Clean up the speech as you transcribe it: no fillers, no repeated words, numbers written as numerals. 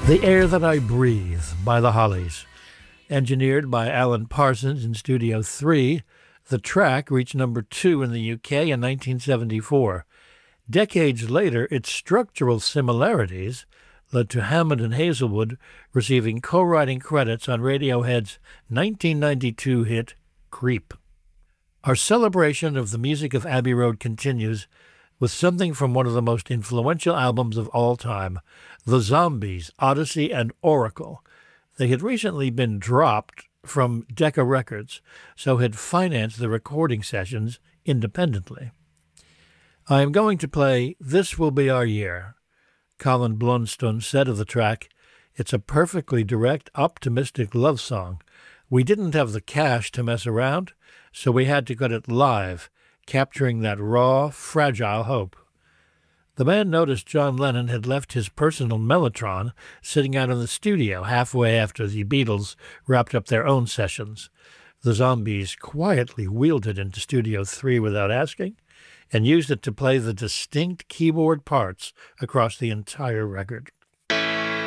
The Air That I Breathe by the Hollies. Engineered by Alan Parsons in Studio 3, the track reached number 2 in the UK in 1974. Decades later, its structural similarities led to Hammond and Hazelwood receiving co-writing credits on Radiohead's 1992 hit Creep. Our celebration of the music of Abbey Road continues with something from one of the most influential albums of all time, The Zombies, Odyssey and Oracle. They had recently been dropped from Decca Records, so had financed the recording sessions independently. I am going to play This Will Be Our Year. Colin Blunstone said of the track, "It's a perfectly direct, optimistic love song. We didn't have the cash to mess around, so we had to cut it live, capturing that raw, fragile hope." The band noticed John Lennon had left his personal Mellotron sitting out in the studio halfway after the Beatles wrapped up their own sessions. The Zombies quietly wheeled it into Studio 3 without asking, and used it to play the distinct keyboard parts across the entire record.